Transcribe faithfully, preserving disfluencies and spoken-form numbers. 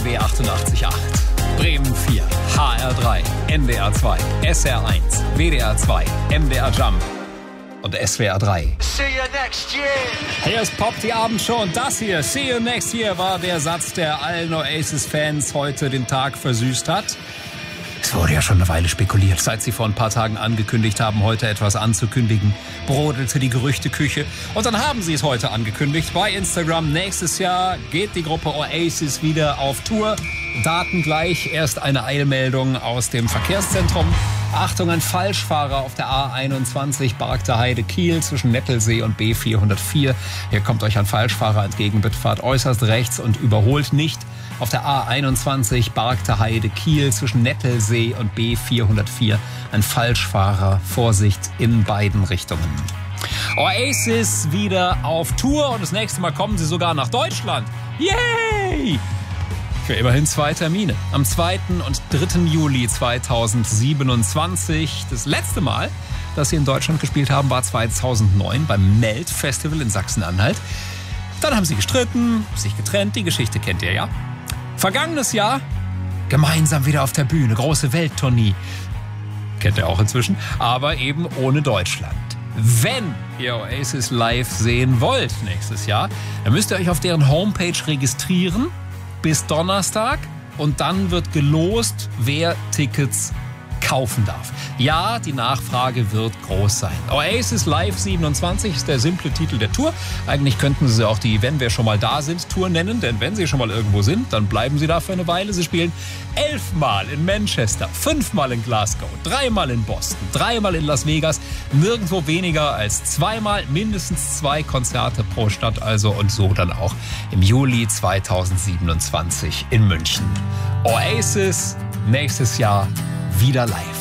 W achtundachtzig Komma acht, Bremen vier, H R drei, N D R zwei, S R eins, W D R zwei, M D R Jump und S W R drei. See you next year. Hier ist Pop die Abendshow und das hier, See you next year, war der Satz, der allen Oasis-Fans heute den Tag versüßt hat. Es wurde ja schon eine Weile spekuliert. Seit sie vor ein paar Tagen angekündigt haben, heute etwas anzukündigen, brodelte die Gerüchteküche. Und dann haben sie es heute angekündigt bei Instagram. Nächstes Jahr geht die Gruppe Oasis wieder auf Tour. Daten gleich, erst eine Eilmeldung aus dem Verkehrszentrum. Achtung, ein Falschfahrer auf der A einundzwanzig, Barkter Heide Kiel zwischen Nettelsee und B vierhundertvier. Hier kommt euch ein Falschfahrer entgegen, bitte fahrt äußerst rechts und überholt nicht. Auf der A einundzwanzig, Barkter Heide Kiel zwischen Nettelsee und B vierhundertvier. Ein Falschfahrer, Vorsicht in beiden Richtungen. Oasis wieder auf Tour und das nächste Mal kommen sie sogar nach Deutschland. Yay! Für immerhin zwei Termine. Am zweiten und dritten Juli zweitausendsiebenundzwanzig. Das letzte Mal, dass sie in Deutschland gespielt haben, war zweitausendneun beim Melt Festival in Sachsen-Anhalt. Dann haben sie gestritten, sich getrennt. Die Geschichte kennt ihr ja. Vergangenes Jahr gemeinsam wieder auf der Bühne. Große Welttournee. Kennt ihr auch inzwischen. Aber eben ohne Deutschland. Wenn ihr Oasis live sehen wollt nächstes Jahr, dann müsst ihr euch auf deren Homepage registrieren. Bis Donnerstag und dann wird gelost, wer Tickets kaufen darf. Ja, die Nachfrage wird groß sein. Oasis Live siebenundzwanzig ist der simple Titel der Tour. Eigentlich könnten sie auch die Wenn wir schon mal da sind Tour nennen, denn wenn sie schon mal irgendwo sind, dann bleiben sie da für eine Weile. Sie spielen elfmal in Manchester, fünfmal in Glasgow, dreimal in Boston, dreimal in Las Vegas, nirgendwo weniger als zweimal, mindestens zwei Konzerte pro Stadt also und so dann auch im Juli zweitausendsiebenundzwanzig in München. Oasis nächstes Jahr wieder live.